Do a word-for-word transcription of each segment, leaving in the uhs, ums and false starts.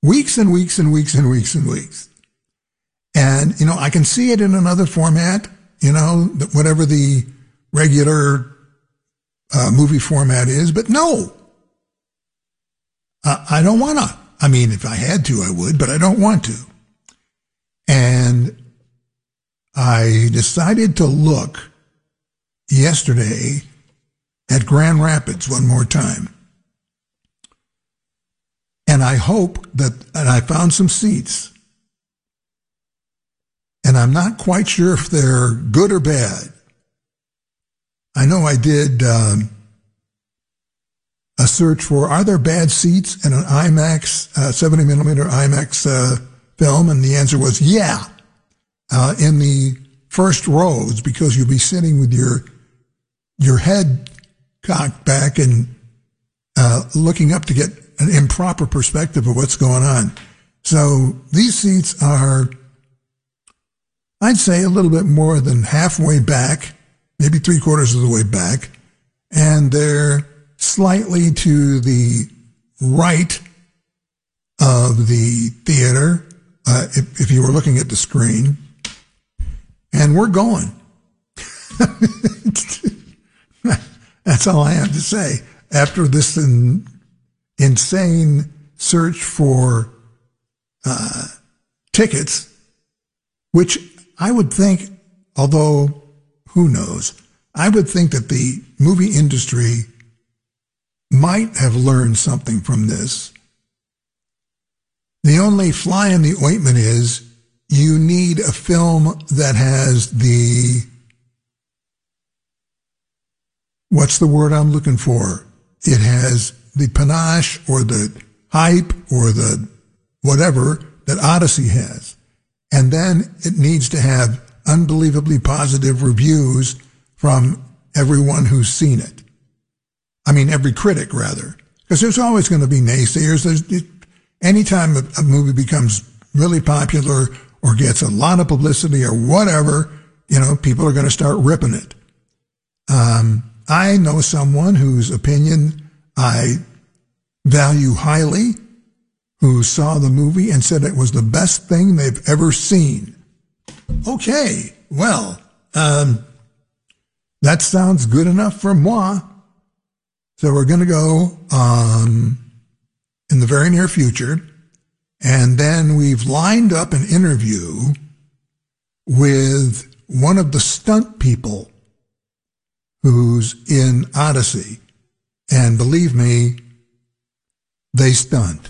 weeks and weeks and weeks and weeks and weeks. And, you know, I can see it in another format, you know, whatever the regular uh, movie format is, but no. Uh, I don't want to. I mean, if I had to, I would, but I don't want to. And I decided to look yesterday at Grand Rapids one more time. And I hope that, and I found some seats. And I'm not quite sure if they're good or bad. I know I did um, a search for, are there bad seats in an IMAX, uh, seventy millimeter IMAX uh, film? And the answer was yeah, uh, in the first rows, because you'll be sitting with your your head cocked back and uh, looking up to get an improper perspective of what's going on. So these seats are, I'd say, a little bit more than halfway back, maybe three quarters of the way back, and they're slightly to the right of the theater, uh, if, if you were looking at the screen. And we're going. That's all I have to say. After this in, insane search for uh, tickets, which I would think, although who knows, I would think that the movie industry might have learned something from this. The only fly in the ointment is you need a film that has the, what's the word I'm looking for? It has the panache or the hype or the whatever that Odyssey has. And then it needs to have unbelievably positive reviews from everyone who's seen it. I mean, every critic, rather. Because there's always going to be naysayers. There's, it, anytime a, a movie becomes really popular or gets a lot of publicity or whatever, you know, people are going to start ripping it. Um, I know someone whose opinion I value highly, who saw the movie and said it was the best thing they've ever seen. Okay, well, um, that sounds good enough for moi. So we're going to go um, in the very near future, and then we've lined up an interview with one of the stunt people who's in Odyssey. And believe me, they stunt.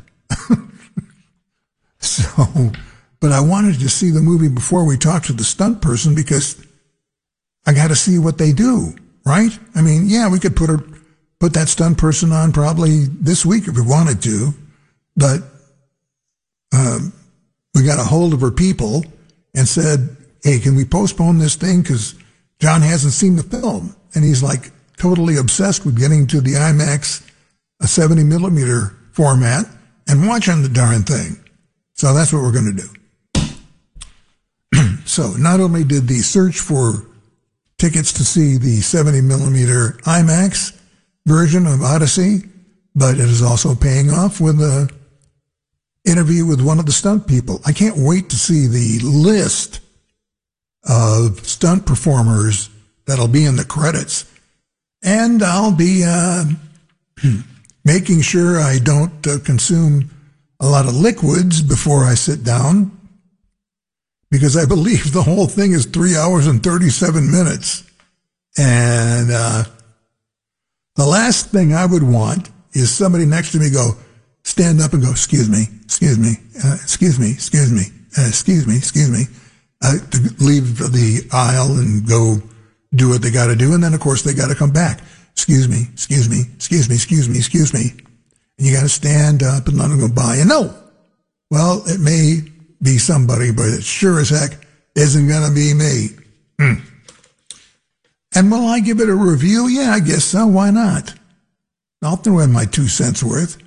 So, but I wanted to see the movie before we talked to the stunt person because I got to see what they do, right? I mean, yeah, we could put a, put that stunt person on probably this week if we wanted to, but um, we got a hold of her people and said, hey, can we postpone this thing because John hasn't seen the film? And he's like totally obsessed with getting to the IMAX, a seventy millimeter format, and watching the darn thing. So that's what we're going to do. So not only did the search for tickets to see the seventy millimeter IMAX version of Odyssey, but it is also paying off with an interview with one of the stunt people. I can't wait to see the list of stunt performers that'll be in the credits. And I'll be uh, making sure I don't uh, consume a lot of liquids before I sit down, because I believe the whole thing is three hours and thirty-seven minutes. And uh, the last thing I would want is somebody next to me go, stand up and go, excuse me, excuse me, uh, excuse me, excuse me, uh, excuse me, excuse me, uh, to leave the aisle and go do what they got to do. And then, of course, they got to come back. Excuse me, excuse me, excuse me, excuse me, excuse me. And you got to stand up and let them go by. And no, well, it may be somebody, but it sure as heck isn't going to be me. Mm. And will I give it a review? Yeah, I guess so. Why not? I'll throw in my two cents worth.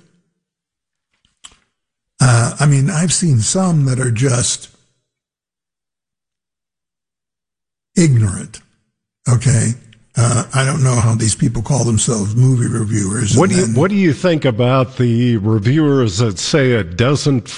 Uh, I mean, I've seen some that are just ignorant. Okay. Uh, I don't know how these people call themselves movie reviewers. What do you, what do you think about the reviewers that say it doesn't